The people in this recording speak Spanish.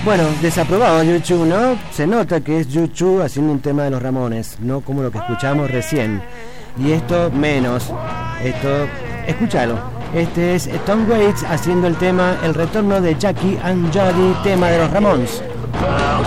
Bueno, desaprobado YouTube, ¿no? Se nota que es YouTube haciendo un tema de los Ramones, no como lo que escuchamos recién. Y esto menos. Esto, escúchalo. Este es Tom Waits haciendo el tema El retorno de Jackie and Jody, tema de los Ramones. Well,